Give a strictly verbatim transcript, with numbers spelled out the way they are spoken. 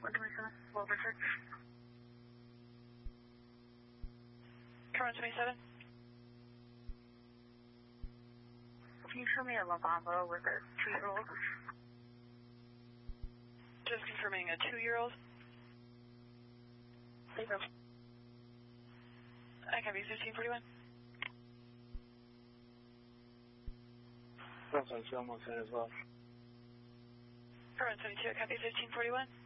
one twenty-seven, Wilbur search. Car one twenty-seven. Can you show me a Lavabo with a two-year-old? Just confirming a two-year-old. There you go. I copy fifteen forty-one. one twenty-two, I'm on scene as well. Car one twenty-two, I copy fifteen forty-one.